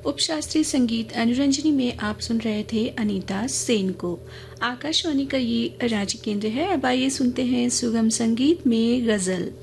उपशास्त्रीय संगीत अनुरंजनी में आप सुन रहे थे अनीता सेन को। आकाशवाणी का ये राज्य केंद्र है। अब आइए सुनते हैं सुगम संगीत में गजल।